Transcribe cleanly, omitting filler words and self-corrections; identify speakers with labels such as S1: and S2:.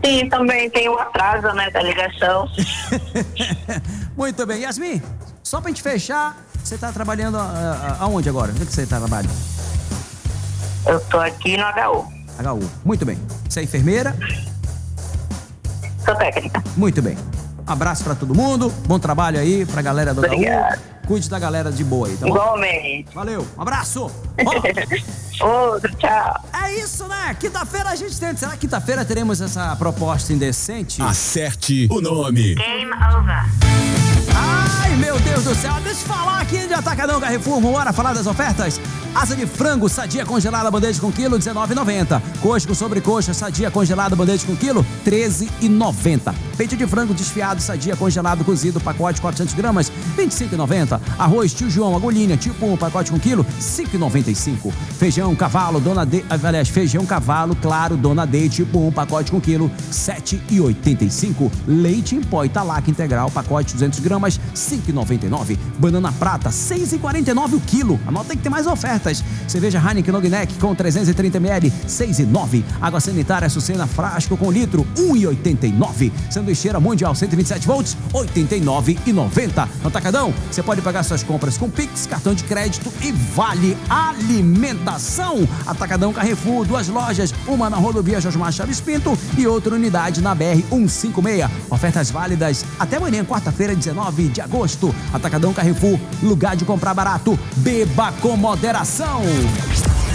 S1: Sim, também tem o atraso, né, da ligação.
S2: Muito bem. Yasmin, só pra gente fechar, você tá trabalhando aonde agora? Onde é que você trabalha?
S1: Eu tô aqui no HU.
S2: HU. Muito bem. Você é enfermeira?
S1: Sou técnica.
S2: Muito bem. Um abraço pra todo mundo. Bom trabalho aí pra galera do
S1: Obrigada.
S2: HU. Cuide da galera de boa aí, tá bom?
S1: Igualmente.
S2: Valeu. Um abraço.
S1: Outro, tchau.
S2: É isso, né? Quinta-feira a gente tem. Será que quinta-feira teremos essa proposta indecente?
S3: Acerte o nome.
S1: Game over.
S2: Ai, meu Deus do céu. Deixa eu falar aqui de Atacadão Carrefour. Bora falar das ofertas? Asa de frango sadia congelada bandeja com quilo, R$19,90. Coxa com sobrecoxa sadia congelada bandeja com quilo, R$13,90. Peito de frango desfiado sadia congelado cozido, pacote 400 gramas, R$25,90. Arroz tio João agulhinha tipo 1, pacote com quilo, R$5,95. Feijão cavalo feijão cavalo claro Dona D tipo 1, pacote com quilo, R$7,85. Leite em pó Italac integral, pacote 200 gramas, R$5,99. Banana prata, R$6,49 o quilo. Anota aí que tem mais ofertas. Cerveja Heineken Long Neck com 330 ml, R$6,09. Água sanitária Sucena frasco com litro, R$1,89. Sanduicheira Mundial 127 volts, R$89,90. No Atacadão, você pode pagar suas compras com Pix, cartão de crédito e vale alimentação. Atacadão Carrefour, 2 lojas, uma na rodovia Josmar Chaves Pinto e outra unidade na BR-156. Ofertas válidas até amanhã, quarta-feira, 19 de agosto. Atacadão Carrefour, lugar de comprar barato. Beba com moderação.